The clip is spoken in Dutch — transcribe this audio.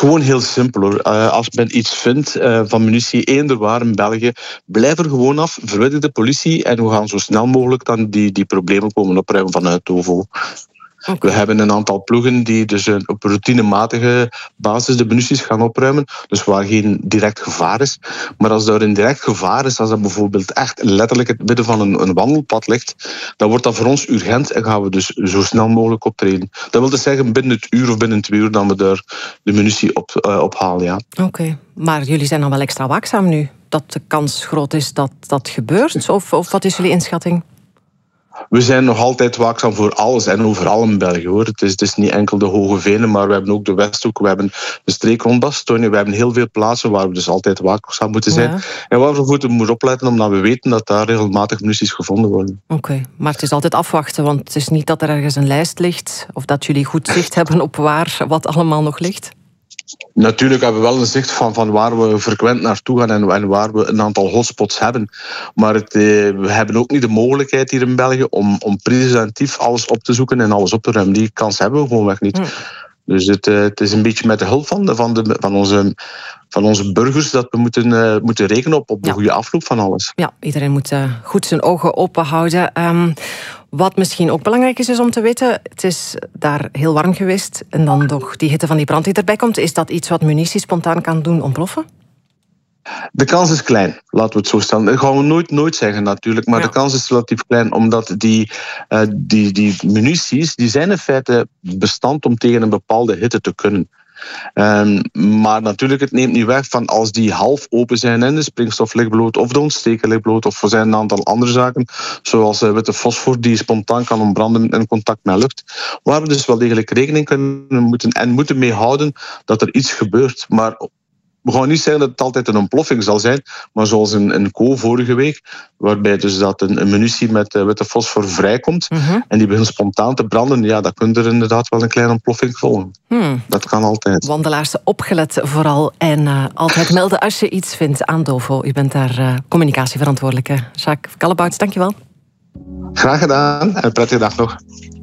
gewoon heel simpel hoor. Als men iets vindt van munitie eender waar in België, blijf er gewoon af, verwittig de politie en we gaan zo snel mogelijk dan die problemen komen opruimen vanuit TOVO. Okay. We hebben een aantal ploegen die dus op routinematige basis de munities gaan opruimen. Dus waar geen direct gevaar is. Maar als er een direct gevaar is, als dat bijvoorbeeld echt letterlijk in het midden van een wandelpad ligt, dan wordt dat voor ons urgent en gaan we dus zo snel mogelijk optreden. Dat wil dus zeggen binnen het uur of binnen 2 uur dat we daar de munitie ophalen. Ja. Oké, maar jullie zijn dan wel extra waakzaam nu? Dat de kans groot is dat dat gebeurt? Of wat is jullie inschatting? We zijn nog altijd waakzaam voor alles en overal in België, hoor. Het is niet enkel de Hoge Venen, maar we hebben ook de Westhoek, we hebben de streek rond Bastogne, we hebben heel veel plaatsen waar we dus altijd waakzaam moeten zijn. Ja. En waar we moeten opletten, omdat we weten dat daar regelmatig munities gevonden worden. Oké, maar het is altijd afwachten, want het is niet dat er ergens een lijst ligt of dat jullie goed zicht hebben op wat allemaal nog ligt. Natuurlijk hebben we wel een zicht van waar we frequent naartoe gaan en waar we een aantal hotspots hebben. Maar we hebben ook niet de mogelijkheid hier in België om preventief alles op te zoeken en alles op te ruimen. Die kans hebben we gewoonweg niet. Dus het is een beetje met de hulp van onze burgers dat we moeten rekenen op de goede afloop van alles. Ja, iedereen moet goed zijn ogen open houden. Wat misschien ook belangrijk is om te weten, het is daar heel warm geweest en dan toch die hitte van die brand die erbij komt. Is dat iets wat munitie spontaan kan doen ontploffen? De kans is klein, laten we het zo stellen. Dat gaan we nooit zeggen natuurlijk, maar de kans is relatief klein, omdat die munities die zijn in feite bestand om tegen een bepaalde hitte te kunnen. Maar natuurlijk, het neemt niet weg van als die half open zijn en de springstof ligt bloot of de ontsteker ligt bloot of er zijn een aantal andere zaken, zoals witte fosfor die spontaan kan ontbranden in contact met lucht, waar we dus wel degelijk rekening moeten mee houden dat er iets gebeurt. Maar we gaan niet zeggen dat het altijd een ontploffing zal zijn, maar zoals een Co vorige week, waarbij dus dat een munitie met witte fosfor vrijkomt en die begint spontaan te branden, ja, dan kun je er inderdaad wel een kleine ontploffing volgen. Dat kan altijd. Wandelaars, opgelet vooral en altijd melden als je iets vindt aan DOVO. U bent daar communicatieverantwoordelijke. Jacques Callebaut, dankjewel. Graag gedaan en een prettige dag nog.